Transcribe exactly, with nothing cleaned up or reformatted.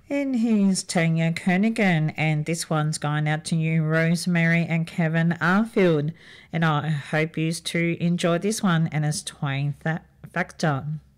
And here's Tanya Kernigan, and this one's going out to you, Rosemary and Kevin Arfield. And I hope you to enjoy this one, and it's Twain Factor.